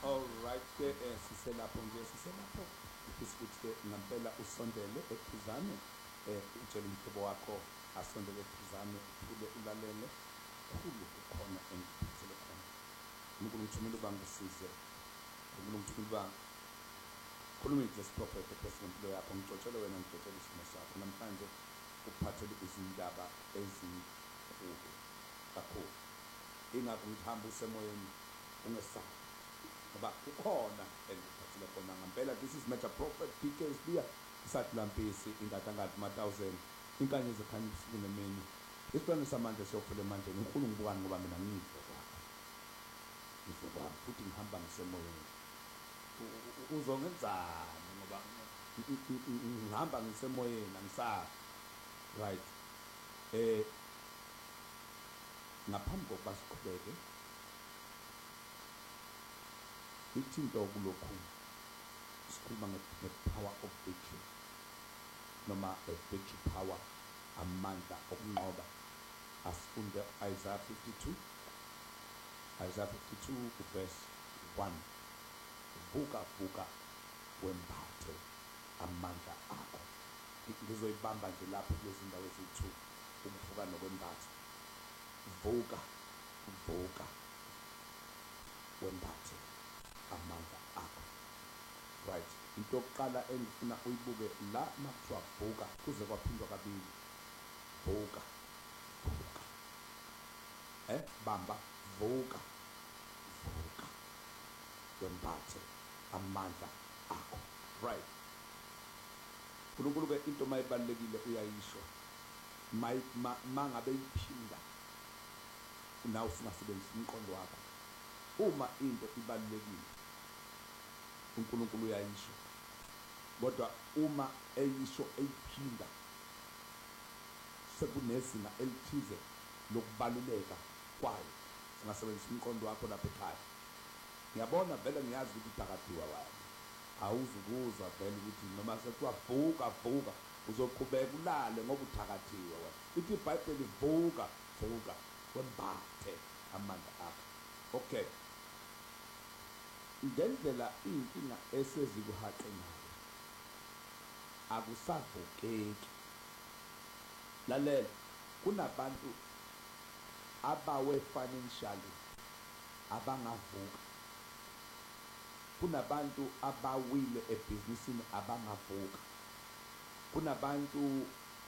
Alright-ke siselapho ukuthi-ke ngampela usondele eduzane utshele umhlobo wakho asondele eduzane uphule ulalele khulu kukhona engikuphethele khona. uNkulunkulu ngithumile uba ngisize, uNkulunkulu ngithumile uba khuluma i-Blessed Prophet phakathi kwempilo yakho, ngixotshele wena, ngixotshele isimo sakho namhlanje ukuphathele izindaba ezinkulu kakhulu. Ingakho ngihamba usemoyeni ungesabi ngoba kukhona engikuphathele khona ngampela. This is Major Prophet PK Sibiya, isathulampisi ingadangathi 1000 inkanyezi ekhanya ubusuku nemini. Isibane samandla siyofela emandleni. Unkulunkulu ngibukani ngoba mina ngiyizwe kwakho, ngizwe kwami futhi ngihamba ngisemoyeni. Uzongenzani ngoba ngihamba ngisemoyeni, angisabi. Right. Ngaphambi kokuba siqhubeke, ithinto kulokhu sikhuluma nge-power of victory noma victory power, amandla okunqoba. Asifunde Isaiah 52 verse 1. Vuka vuka wembathe amandla akho. Ngizoyibamba nje lapho kulezi ndawo eziyi-2, ukuvuka nokwembatha. Vuka vuka wembathe amandla akho. Right. Into yokuqala engifuna uyibuke la makuthiwa vuka kuze kwaphindwa kabili. Vuka vuka, bamba, vuka vuka wembathe amandla akho. Right. uNkulunkulu-ke into mayibalulekile uyayisho, mangabe iphinda nawe usungasebenzisa umqondo wakho. Uma into ibalulekile uNkulunkulu uyayisho, kodwa uma eyisho eyiphinda sekunezinga elithize lokubaluleka kwayo, singasebenzisa umqondo wakho lapha ekhaya. Ngiyabona vele, ngiyazi ukuthi uthakathiwa wami, awuzukuzwa vele ukuthi noma sekuthiwa vuka vuka uzoqhubeka ulale ngoba uthakathiwe wena. Ithi iBhayibheli vuka vuka wembathe amandla akho. Okay, ngendlela iy'nkinga esezikuhaqe ngayo akusavukeki. Lalela, kunabantu abawe financially abangavuka, kunabantu abawile ebhizinisini abangavuka, kunabantu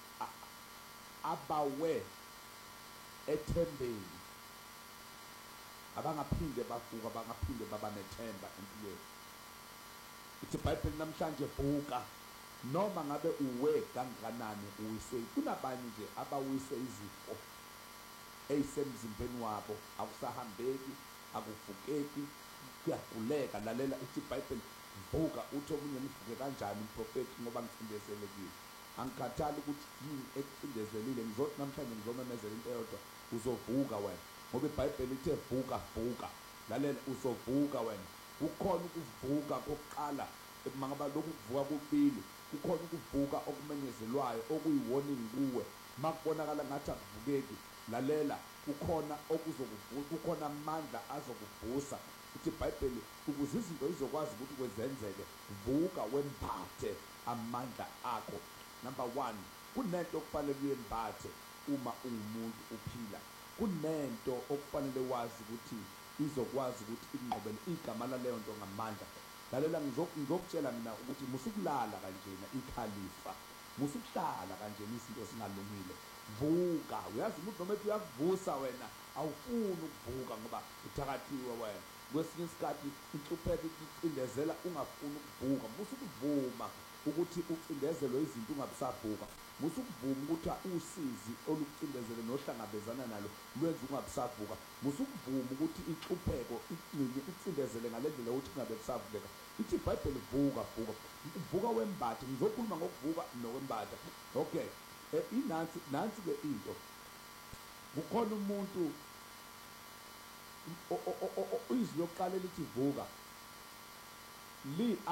abawe ethembeni abangaphinde bavuka, abangaphinde baba nethemba empilweni. Ithi iBhayibheli namhlanje vuka, noma ngabe uwe kangakanani uwiswe. Kunabanye nje abawise izifo eyisemzimbeni wabo, akusahambeki, akuvukeki, kuyaguleka. Lalela, ithi iBhayibheli vuka. Uthi omunye nivuke kanjani umprofethi? Ngoba ngicindezelekile. Angikhathali ukuthi yini ekucindezelile, ngizothi namhlanje ngizomemezela into eyodwa, uzovuka wena, ngoba iBhayibheli ithe vuka vuka. Lalela, uzovuka wena. Kukhona ukuvuka kokuqala, mangaba lokhu kuvuka kubili, kukhona ukuvuka okumenyezelwayo okuyi-warning kuwe. Makubonakala ngathi akuvukeki, lalela, kukhona okuzokuvusa, kukhona amandla azokuvusa. Ithi iBhayibheli ukuze izinto izokwazi ukuthi kwezenzeke, vuka wembathe amandla akho. Number 1, kunento okufanele uyembathe uma ungumuntu uphila. Kunento okufanele wazi ukuthi izokwazi ukuthi ikunqobele igama laleyo nto ngamandla. Lalela, ngizokutshela mina ukuthi musukulala kanjena ikhalifa, musukuhlala kanjena izinto zingalungile. Vuka. Uyazi ukuthi noma ethi uyakuvusa wena awufuni ukuvuka ngoba uthakathiwe wena. Kwesinye isikhathi inhlupheko ikucindezela ungafuni ukuvuka. Musukuvuma ukuthi ucindezelwe izinto ungabisavuka. Musukuvuma ukuthi usizi olukucindezele nohlangabezana nalo lwenza ungabisavuka. Musukuvuma ukuthi inhlupheko ikucindezele ngale ndlela ukuthi ungabe bisavukeka. Ithi iBhayibheli vuka vuka, vuka wembathe. Ngizokhuluma ngokuvuka nokwembatha. Okay, nansi-ke into. Kukhona umuntu izwi lokuqala elithi vuka